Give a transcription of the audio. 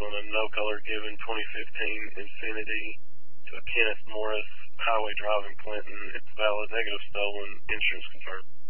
on a no color given 2015 Infiniti to a Kenneth Morris, Highway Drive in Clinton. It's valid, negative stolen, insurance confirmed.